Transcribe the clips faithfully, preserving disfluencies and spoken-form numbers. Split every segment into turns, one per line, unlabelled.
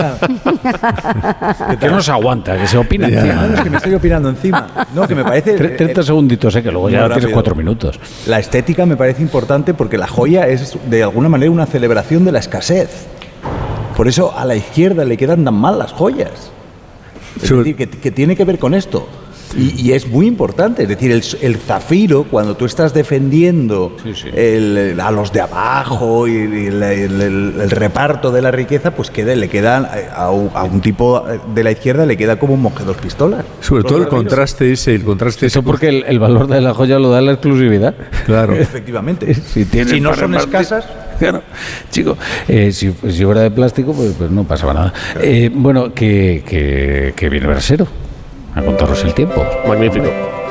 Que no se aguanta, que se opina
Ya.
encima.
No, es que me estoy opinando encima. No, que me parece...
Tre- treinta segunditos, eh, que luego ya
Muy
tienes
rápido.
cuatro minutos.
La estética me parece importante porque la joya es, de alguna manera, una celebración de la escasez. Por eso a la izquierda le quedan tan mal las joyas. Es
Sí.
decir, que, que tiene que ver con esto. Y, y es muy importante. Es decir, el, el zafiro, cuando tú estás defendiendo
Sí, sí.
el- el- a los de abajo y, y el, el- el- el reparto de la riqueza, pues queda, le queda a, un- a un tipo de la izquierda le queda como un monje dos pistolas.
Sobre todo el
Los zafiros.
contraste ese, el contraste ese.
Eso porque el, el valor de la joya lo da la exclusividad.
Claro.
Efectivamente.
Si, tienes
Si no
para
son
repartir-
escasas...
Claro, chico, eh, si, si fuera de plástico, pues, pues no pasaba nada. Eh, bueno, que, que, que viene Brasero a contaros el tiempo.
Magnífico.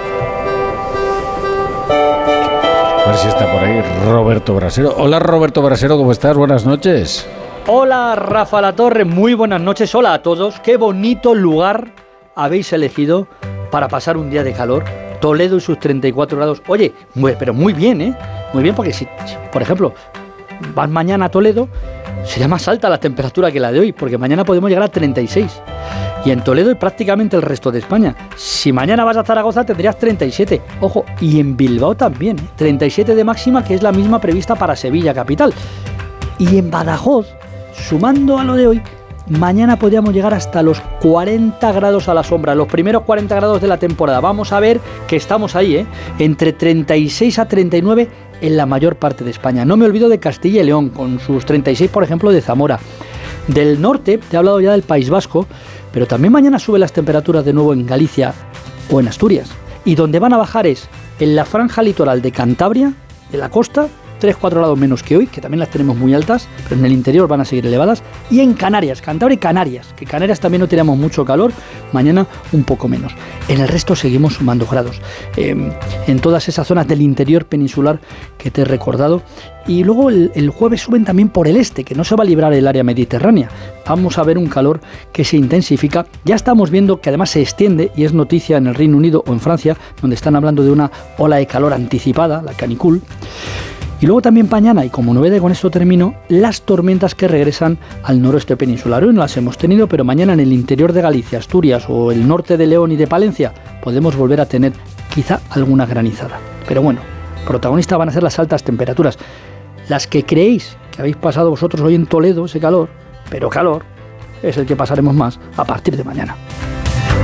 A ver si está por ahí Roberto Brasero. Hola Roberto Brasero, ¿cómo estás? Buenas noches.
Hola Rafa La Torre, muy buenas noches, hola a todos. Qué bonito lugar habéis elegido para pasar un día de calor. Toledo y sus treinta y cuatro grados. Oye, muy, pero muy bien, ¿eh? Muy bien, porque si, si, por ejemplo, vas mañana a Toledo, sería más alta la temperatura que la de hoy, porque mañana podemos llegar a treinta y seis. Y en Toledo y prácticamente el resto de España. Si mañana vas a Zaragoza tendrías treinta y siete. Ojo, y en Bilbao también, ¿eh? treinta y siete de máxima, que es la misma prevista para Sevilla capital. Y en Badajoz, sumando a lo de hoy, mañana podríamos llegar hasta los cuarenta grados a la sombra, los primeros cuarenta grados de la temporada. Vamos a ver que estamos ahí, ¿eh? Entre treinta y seis a treinta y nueve en la mayor parte de España. No me olvido de Castilla y León, con sus treinta y seis, por ejemplo, de Zamora. Del norte, te he hablado ya del País Vasco, pero también mañana suben las temperaturas de nuevo en Galicia o en Asturias. Y donde van a bajar es en la franja litoral de Cantabria, de la costa, tres a cuatro grados menos que hoy, que también las tenemos muy altas, pero en el interior van a seguir elevadas. Y en Canarias, Cantabria y Canarias, que Canarias también no tenemos mucho calor, mañana un poco menos. En el resto seguimos sumando grados. Eh, en todas esas zonas del interior peninsular que te he recordado. Y luego el, el jueves suben también por el este, que no se va a librar el área mediterránea. Vamos a ver un calor que se intensifica. Ya estamos viendo que además se extiende, y es noticia en el Reino Unido o en Francia, donde están hablando de una ola de calor anticipada, la canicule. Y luego también mañana, y como novedad, y con esto termino, las tormentas que regresan al noroeste peninsular. Hoy no las hemos tenido, pero mañana en el interior de Galicia, Asturias o el norte de León y de Palencia podemos volver a tener quizá alguna granizada. Pero bueno, protagonistas van a ser las altas temperaturas. Las que creéis que habéis pasado vosotros hoy en Toledo, ese calor, pero calor, es el que pasaremos más a partir de mañana.